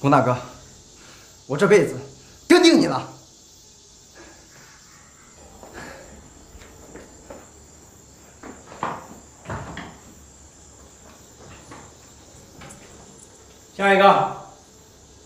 龚大哥，我这辈子跟定你了。 下一个。